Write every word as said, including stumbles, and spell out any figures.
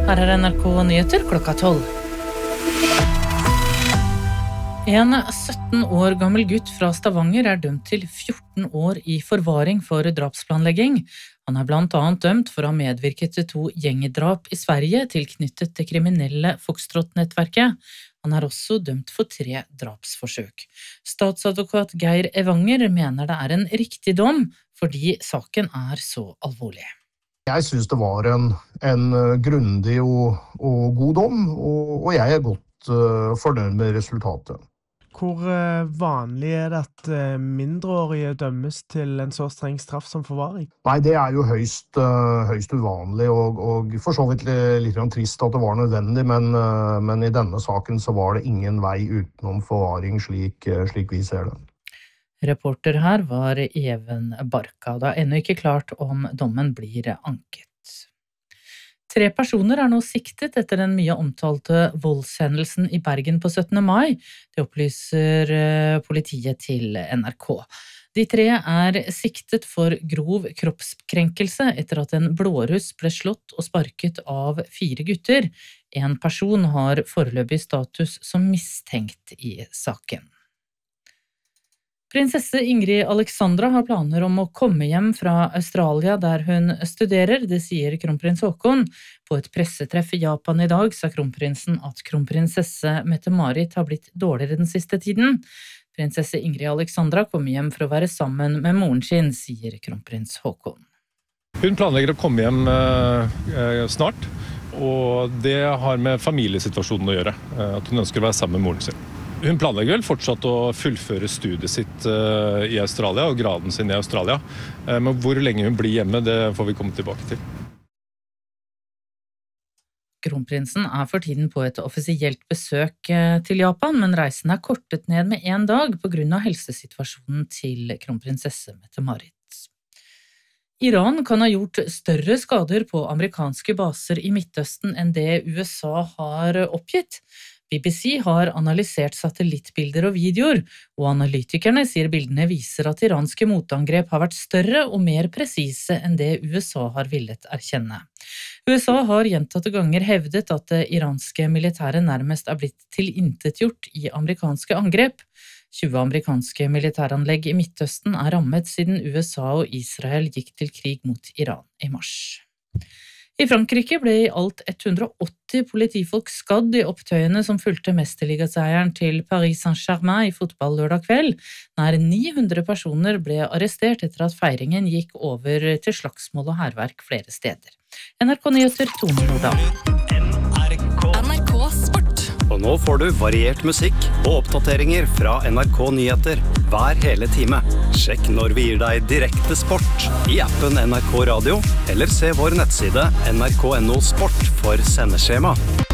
Her er N R K Nyheter klokka tolv. En sytten år gammel gutt fra Stavanger er dømt til fjorten år i forvaring for drapsplanlegging. Han er blant annet dømt for å ha medvirket til to gjengdrap i Sverige tilknyttet det kriminelle Foxtrot-nettverket. Han er også dømt for tre drapsforsøk. Statsadvokat Geir Evanger mener det er en riktig dom, fordi saken er så alvorlig. Jeg synes det var en, en grundig og, og god dom, og, og jeg er godt uh, fornøyd med resultatet. Hvor uh, vanlig er det at uh, mindreårige dømmes til en så streng straff som forvaring? Nei, det er jo høyst, uh, høyst uvanlig, og, og for så vidt litt trist at det var nødvendig, men, uh, men i denne saken så var det ingen vei utenom forvaring slik, uh, slik vi ser det. Reporter her var Even Barka. Det er ennå ikke klart om dommen blir anket. Tre personer er nå siktet etter den mye omtalte voldshendelsen i Bergen på syttende mai. Det opplyser politiet til N R K. De tre er siktet for grov kroppskrenkelse etter at en blåruss ble slått og sparket av fire gutter. En person har foreløpig status som mistenkt i saken. Prinsesse Ingrid Alexandra har planer om å komme hjem fra Australia der hun studerer, det sier kronprins Haakon. På et pressetreff i Japan i dag sa kronprinsen at kronprinsesse Mette-Marit har blitt dårligere den siste tiden. Prinsesse Ingrid Alexandra kommer hjem for å være sammen med moren sin, sier kronprins Haakon. Hun planlegger å komme hjem eh, snart, og det har med familiesituasjonen å gjøre, at hun ønsker å være sammen med moren sin. Hun planlegger vel fortsatt å fullføre studiet sitt uh, i Australia og graden sin i Australia, uh, men hvor lenge hun blir hjemme, det får vi komme tilbake til. Kronprinsen er for tiden på et offisielt besøk til Japan, men reisen er kortet ned med en dag på grunn av helsesituasjonen til kronprinsesse Mette-Marit. Iran kan ha gjort større skader på amerikanske baser i Midtøsten enn det U S A har oppgitt. B B C har analysert satellittbilder og videoer, og analytikerne sier bildene viser at iranske motangrep har vært større og mer presise enn det U S A har villet erkjenne. U S A har gjentatte ganger hevdet at det iranske militæret nærmest er blitt tilintetgjort i amerikanske angrep. tjue amerikanske militæranlegg i Midtøsten er rammet siden U S A og Israel gikk til krig mot Iran i mars. I Frankrike ble i alt hundre og åtti politifolk skadd i opptøyene som fulgte mesterligaseieren til Paris Saint-Germain i fotball lørdag kveld. Nær ni hundre personer ble arrestert etter at feiringen gikk over til slagsmål og hærverk flere steder. N R K Nyheter, Tone Nordal. N R K Sport. Og nå får du variert musikk og oppdateringer fra N R K Nyheter hver hele time. Sjekk når vi gir deg direkte sport i appen N R K Radio, eller se vår nettside N R K punktum no sport for sendeskjema.